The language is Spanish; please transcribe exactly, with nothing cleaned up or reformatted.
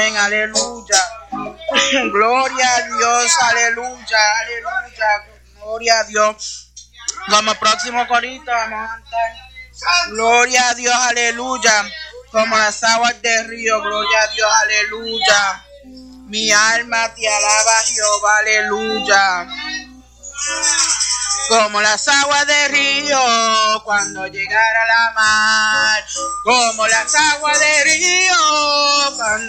Aleluya. Gloria a Dios, aleluya, aleluya. Gloria a Dios. Como próximo corito vamos a cantar. Gloria a Dios, aleluya. Como las aguas del río, gloria a Dios, aleluya. Mi alma te alaba, Jehová, aleluya. Como las aguas del río cuando llegara la mar. Como las aguas del río cuando